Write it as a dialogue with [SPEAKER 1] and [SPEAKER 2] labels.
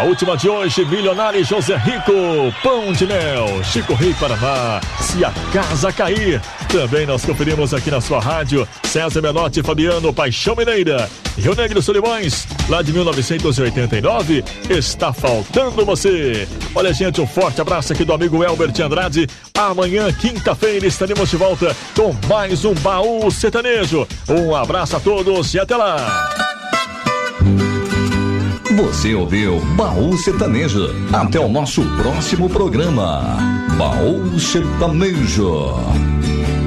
[SPEAKER 1] A última de hoje, Milionário e José Rico, Pão de Mel, Chico Rei Paraná, Se a Casa Cair. Também nós conferimos aqui na sua rádio, César Menotti e Fabiano, Paixão Mineira. Rio Negro Solimões, lá de 1989, Está Faltando Você. Olha, gente, um forte abraço aqui do amigo Elbert Andrade. Amanhã, quinta-feira, estaremos de volta com mais um Baú Sertanejo. Um abraço a todos e até lá.
[SPEAKER 2] Você ouviu Baú Sertanejo. Até o nosso próximo programa. Baú Sertanejo.